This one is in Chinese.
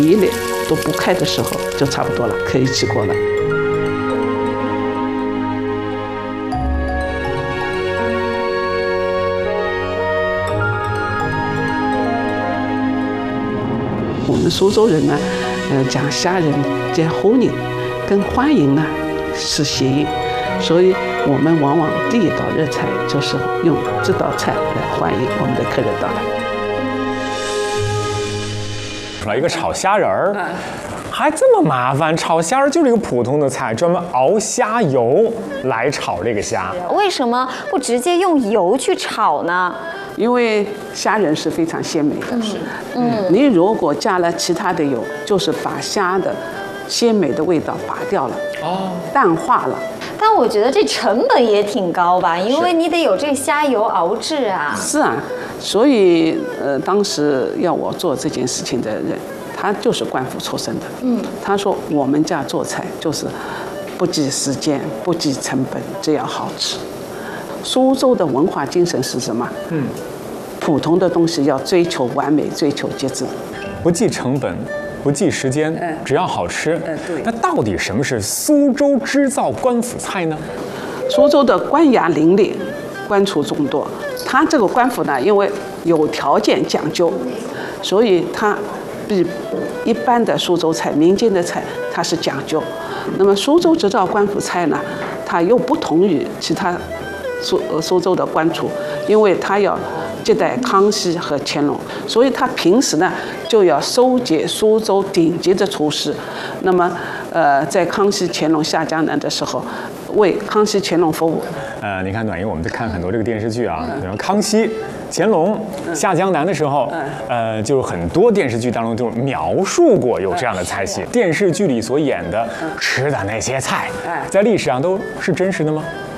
一脸都不开的时候就差不多了，可以起锅了。我们苏州人呢，讲虾仁见欢迎，跟欢迎呢是谐音，所以我们往往第一道热菜就是用这道菜来欢迎我们的客人到来。 来一个炒虾仁儿，还这么麻烦？炒虾仁就是一个普通的菜，专门熬虾油来炒这个虾。 为什么不直接用油去炒呢？ 因为虾仁是非常鲜美的，你如果加了其他的油，就是把虾的鲜美的味道拔掉了，淡化了。 但我觉得这成本也挺高吧，因为你得有这个虾油熬制啊。 是啊，所以当时要我做这件事情的人，他就是官府出身的。他说我们家做菜就是不计时间，不计成本，只要好吃。苏州的文化精神是什么？普通的东西要追求完美，追求极致， 不计成本，不计时间，只要好吃。 对。 那到底什么是苏州织造官府菜呢？ 苏州的官衙林立，官厨众多。它这个官府呢，因为有条件讲究，所以它比一般的苏州菜、民间的菜它是讲究。那么苏州织造官府菜呢，它又不同于其他苏州的官厨，因为它要接待康熙和乾隆，所以他平时呢就要收结苏州顶级的厨师。那么，在康熙、乾隆下江南的时候，为康熙、乾隆服务。 你看暖莹，我们在看很多这个电视剧啊，然后康熙、乾隆下江南的时候，就是很多电视剧当中就描述过有这样的菜系。电视剧里所演的吃的那些菜，在历史上都是真实的吗？